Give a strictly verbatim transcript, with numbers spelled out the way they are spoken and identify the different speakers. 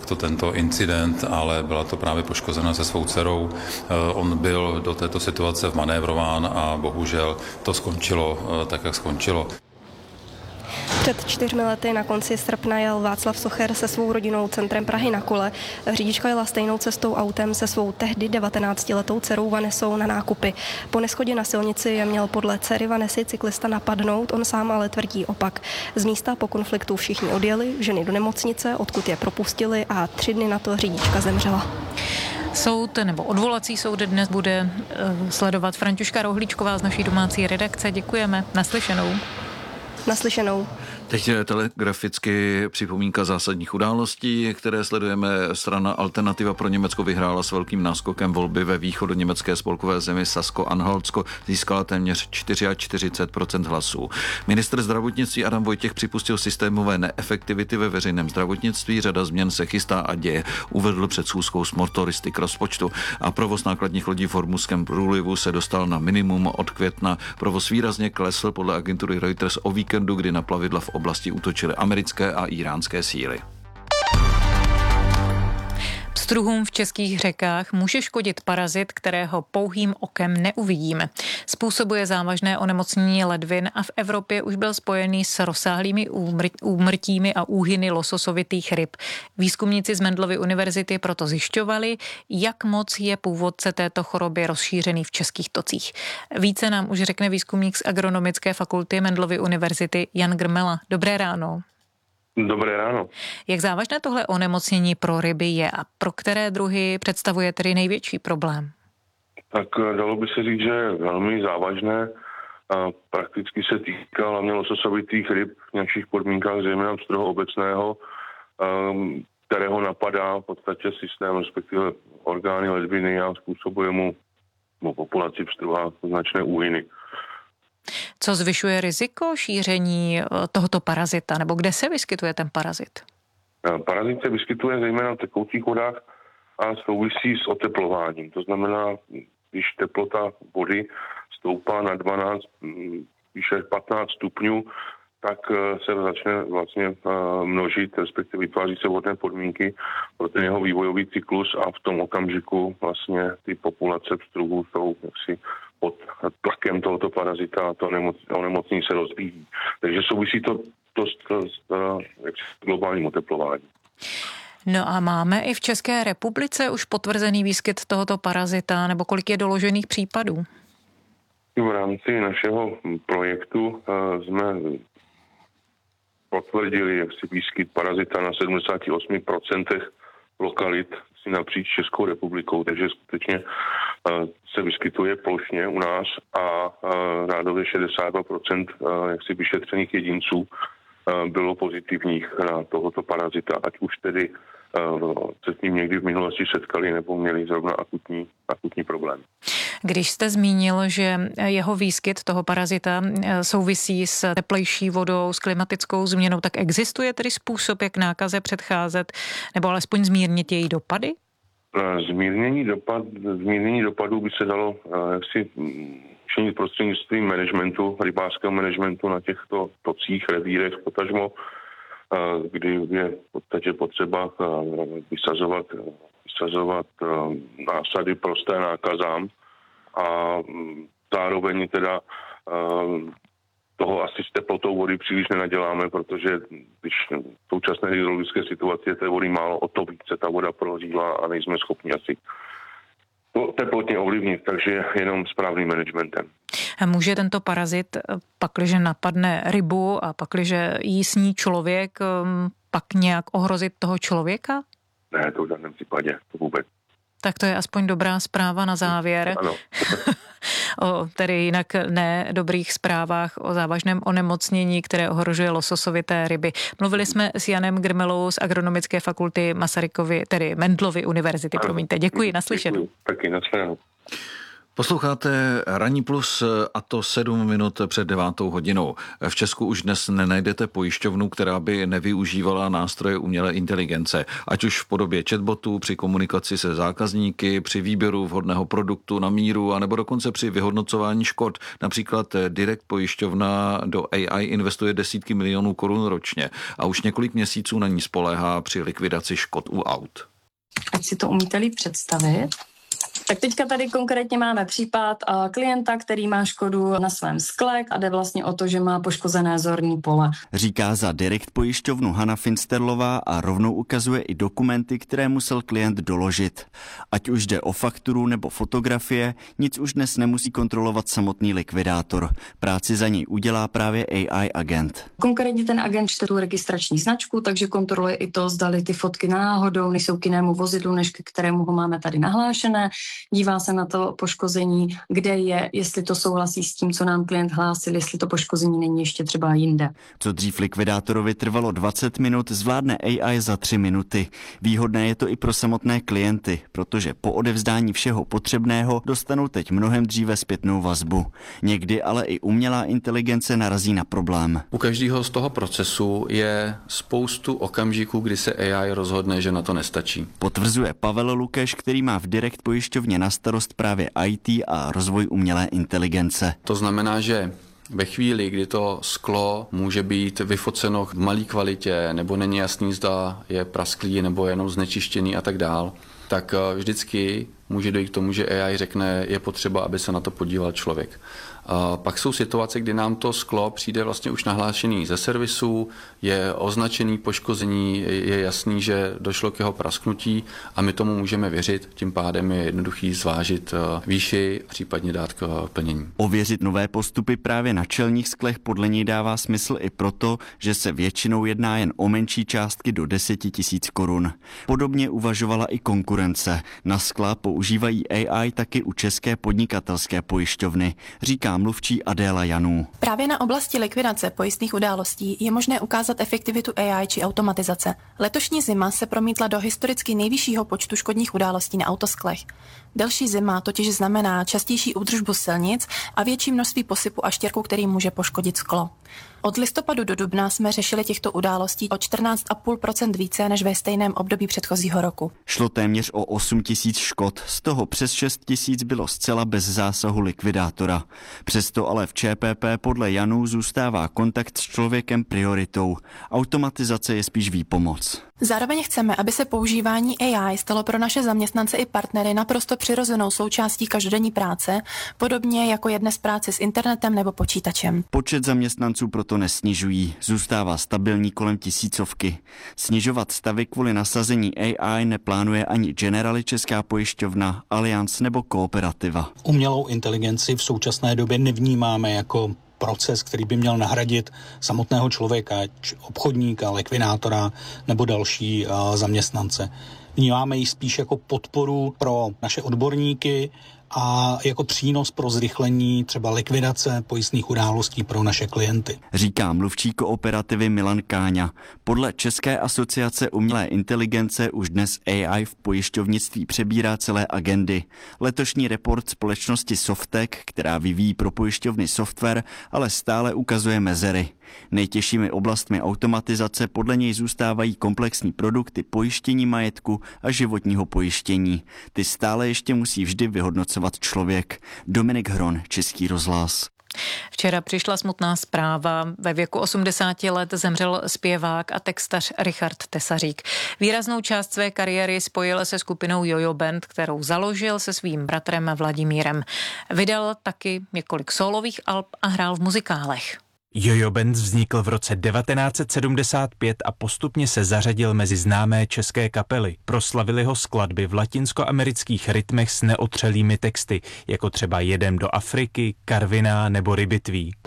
Speaker 1: to tento incident, ale byla to právě poškozena se svou dcerou. On byl do této situace vmanévrován a bohužel to skončilo tak, jak skončilo.
Speaker 2: Před čtyřmi lety na konci srpna jel Václav Socher se svou rodinou centrem Prahy na kole. Řidička jela stejnou cestou autem se svou tehdy devatenáctiletou dcerou Vanesou na nákupy. Po neschodě na silnici je měl podle dcery Vanesy cyklista napadnout, on sám ale tvrdí opak. Z místa po konfliktu všichni odjeli, ženy do nemocnice, odkud je propustili a tři dny na to řidička zemřela.
Speaker 3: Soud nebo odvolací soud dnes bude sledovat Františka Rohlíčková z naší domácí redakce. Děkujeme. Naslyšenou.
Speaker 2: Naslyšenou.
Speaker 4: Teď telegraficky připomínka zásadních událostí, které sledujeme. Strana Alternativa pro Německo vyhrála s velkým náskokem volby ve východoněmecké spolkové zemi Sasko-Anhaltsko, získala téměř čtyřicet čtyři procent hlasů. Ministr zdravotnictví Adam Vojtěch připustil systémové neefektivity ve veřejném zdravotnictví, řada změn se chystá a děje, uvedl před schůzkou s motoristy k rozpočtu a provoz nákladních lodí v Hormuzském průlivu se dostal na minimum od května. Provoz výrazně klesl podle agentury Reuters o víkendu, kdy na plavidla v oblasti útočily americké a íránské síly.
Speaker 3: Pstruhům v českých řekách může škodit parazit, kterého pouhým okem neuvidíme. Způsobuje závažné onemocnění ledvin a v Evropě už byl spojený s rozsáhlými úmrtími a úhyny lososovitých ryb. Výzkumníci z Mendelovy univerzity proto zjišťovali, jak moc je původce této choroby rozšířený v českých tocích. Více nám už řekne výzkumník z Agronomické fakulty Mendelovy univerzity Jan Grmela. Dobré ráno.
Speaker 5: Dobré ráno.
Speaker 3: Jak závažné tohle onemocnění pro ryby je a pro které druhy představuje tedy největší problém?
Speaker 5: Tak dalo by se říct, že je velmi závažné. Prakticky se týká hlavně lososovitých ryb v nějakých podmínkách, zejména pstruhu obecného, kterého napadá v podstatě systém, respektive orgány ledviny a způsobuje mu no, populaci pstruha značné úhyny.
Speaker 3: Co zvyšuje riziko šíření tohoto parazita, nebo kde se vyskytuje ten parazit?
Speaker 5: Parazit se vyskytuje zejména v tekoucích vodách a souvisí s oteplováním. To znamená, když teplota vody stoupá na dvanáct, spíše patnáct stupňů, tak se začne vlastně množit, respektive vytváří se vodné podmínky pro ten jeho vývojový cyklus a v tom okamžiku vlastně ty populace pstruhů jsou jaksi pod tlakem tohoto parazita a to onemocnění se rozvíjí. Takže souvisí to, to s, s, s globálním oteplováním.
Speaker 3: No a máme i v České republice už potvrzený výskyt tohoto parazita, nebo kolik je doložených případů?
Speaker 5: V rámci našeho projektu uh, jsme potvrdili jaksi výskyt parazita na sedmdesát osm procent lokalit napříč Českou republikou, takže skutečně uh, se vyskytuje plošně u nás a uh, rádově šedesát dva procent uh, jaksi vyšetřených jedinců uh, bylo pozitivních na tohoto parazita, ať už tedy uh, se s ním někdy v minulosti setkali nebo měli zrovna akutní, akutní problém.
Speaker 3: Když jste zmínil, že jeho výskyt toho parazita souvisí s teplejší vodou, s klimatickou změnou, tak existuje tedy způsob, jak nákaze předcházet nebo alespoň zmírnit její dopady?
Speaker 5: Zmírnění, dopad, zmírnění dopadů by se dalo jaksi činit prostřednictvím managementu, rybářského managementu na těchto tocích, revírech, potažmo, kdy je v podstatě potřeba vysazovat, vysazovat násady prosté nákazám a zároveň teda toho asi s teplotou vody příliš nenaděláme, protože když v současné hydrologické situaci je té vody málo, o to více ta voda prohřívá a nejsme schopni asi to teplotně ovlivnit, takže jenom správným managementem.
Speaker 3: A může tento parazit, pakliže napadne rybu a pakliže jí sní člověk, pak nějak ohrozit toho člověka?
Speaker 5: Ne, to v žádném případě, to vůbec.
Speaker 3: Tak to je aspoň dobrá zpráva na závěr.
Speaker 5: Ano.
Speaker 3: O tedy jinak ne dobrých zprávách o závažném onemocnění, které ohrožuje lososovité ryby. Mluvili jsme s Janem Grmelou z Agronomické fakulty Masarykovy, tedy Mendelovy univerzity. Ano. Promiňte, děkuji, naslyšenou.
Speaker 5: Děkuji, taky naslyšenou.
Speaker 4: Posloucháte Ranní plus a to sedm minut před devátou hodinou. V Česku už dnes nenajdete pojišťovnu, která by nevyužívala nástroje umělé inteligence, ať už v podobě chatbotů při komunikaci se zákazníky, při výběru vhodného produktu na míru, anebo dokonce při vyhodnocování škod. Například Direct pojišťovna do A I investuje desítky milionů korun ročně a už několik měsíců na ní spoléhá při likvidaci škod u aut.
Speaker 6: Ať si to umíte líp představit. Tak teďka tady konkrétně máme případ klienta, který má škodu na svém skle a jde vlastně o to, že má poškozené zorní pole.
Speaker 7: Říká za Direct pojišťovnu Hana Finsterlová a rovnou ukazuje i dokumenty, které musel klient doložit. Ať už jde o fakturu nebo fotografie, nic už dnes nemusí kontrolovat samotný likvidátor. Práci za něj udělá právě A I agent.
Speaker 6: Konkrétně ten agent čte tu registrační značku, takže kontroluje i to, zdali ty fotky náhodou nejsou k jinému vozidlu, než k kterému ho máme tady nahlášené. Dívá se na to poškození, kde je, jestli to souhlasí s tím, co nám klient hlásil, jestli to poškození není ještě třeba jinde.
Speaker 7: Co dřív likvidátorovi trvalo dvacet minut, zvládne A I za tři minuty. Výhodné je to i pro samotné klienty, protože po odevzdání všeho potřebného dostanou teď mnohem dříve zpětnou vazbu. Někdy ale i umělá inteligence narazí na problém.
Speaker 8: U každého z toho procesu je spoustu okamžiků, kdy se A I rozhodne, že na to nestačí.
Speaker 7: Potvrzuje Pavel Lukeš, který má v Direct pojišťovně na starost právě I T a rozvoj umělé inteligence.
Speaker 8: To znamená, že ve chvíli, kdy to sklo může být vyfoceno v malé kvalitě, nebo není jasný, zda je prasklý, nebo jenom znečištěný a tak dál, tak vždycky může dojít k tomu, že A I řekne, je potřeba, aby se na to podíval člověk. A pak jsou situace, kdy nám to sklo přijde vlastně už nahlášený ze servisu, je označený poškození, je jasný, že došlo k jeho prasknutí a my tomu můžeme věřit, tím pádem je jednoduchý zvážit výši, případně dát k plnění.
Speaker 7: Ověřit nové postupy právě na čelních sklech podle něj dává smysl i proto, že se většinou jedná jen o menší částky do deset tisíc korun. Podobně uvažovala i konkurence. Na skla používají A I taky u České podnikatelské pojišťovny, říká mluvčí Adéla Janů.
Speaker 9: Právě na oblasti likvidace pojistných událostí je možné ukázat efektivitu A I či automatizace. Letošní zima se promítla do historicky nejvyššího počtu škodních událostí na autosklech. Delší zima totiž znamená častější údržbu silnic a větší množství posypu a štěrku, který může poškodit sklo. Od listopadu do dubna jsme řešili těchto událostí o čtrnáct celá pět procenta více než ve stejném období předchozího roku.
Speaker 7: Šlo téměř o osm tisíc škod, z toho přes šest tisíc bylo zcela bez zásahu likvidátora. Přesto ale v Č P P podle Janů zůstává kontakt s člověkem prioritou. Automatizace je spíš výpomoc.
Speaker 9: Zároveň chceme, aby se používání A I stalo pro naše zaměstnance i partnery naprosto přirozenou součástí každodenní práce, podobně jako je dnes práce s internetem nebo počítačem.
Speaker 7: Počet zaměstnanců proto nesnižují, zůstává stabilní kolem tisícovky. Snižovat stavy kvůli nasazení A I neplánuje ani Generali Česká pojišťovna, Allianz nebo Kooperativa.
Speaker 10: Umělou inteligenci v současné době nevnímáme jako proces, který by měl nahradit samotného člověka, ať obchodníka, likvidátora nebo další uh, zaměstnance. Vnímáme ji spíš jako podporu pro naše odborníky a jako přínos pro zrychlení třeba likvidace pojistných událostí pro naše klienty.
Speaker 7: Říká mluvčí Kooperativy Milan Káňa. Podle České asociace umělé inteligence už dnes A I v pojišťovnictví přebírá celé agendy. Letošní report společnosti Softec, která vyvíjí pro pojišťovny software, ale stále ukazuje mezery. Nejtěžšími oblastmi automatizace podle něj zůstávají komplexní produkty pojištění majetku a životního pojištění. Ty stále ještě musí vždy vyhodnocovat člověk. Dominik Hron, Český rozhlas.
Speaker 3: Včera přišla smutná zpráva. Ve věku osmdesáti let zemřel zpěvák a textař Richard Tesařík. Výraznou část své kariéry spojil se skupinou Jojo Band, kterou založil se svým bratrem Vladimírem. Vydal taky několik sólových alb a hrál v muzikálech.
Speaker 11: Jojo Band vznikl v roce devatenáct set sedmdesát pět a postupně se zařadil mezi známé české kapely. Proslavili ho skladby v latinskoamerických rytmech s neotřelými texty, jako třeba Jedem do Afriky, Karviná nebo Rybitví.